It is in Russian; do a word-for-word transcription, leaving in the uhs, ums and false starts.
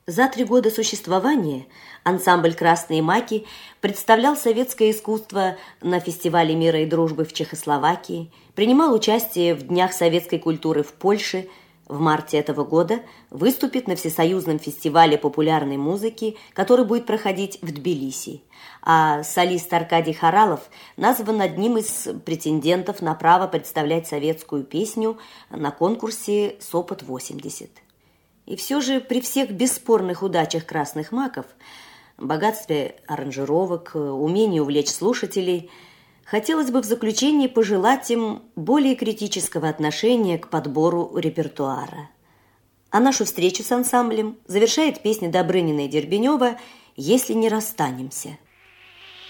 За три года существования ансамбль «Красные маки» представлял советское искусство на фестивале мира и дружбы в Чехословакии, принимал участие в Днях советской культуры в Польше. В марте этого года выступит на Всесоюзном фестивале популярной музыки, который будет проходить в Тбилиси. А солист Аркадий Хоралов назван одним из претендентов на право представлять советскую песню на конкурсе «Сопот-восемьдесят». И все же при всех бесспорных удачах «Красных маков», богатстве аранжировок, умении увлечь слушателей, хотелось бы в заключении пожелать им более критического отношения к подбору репертуара. А нашу встречу с ансамблем завершает песня Добрынина и Дербенева «Если не расстанемся».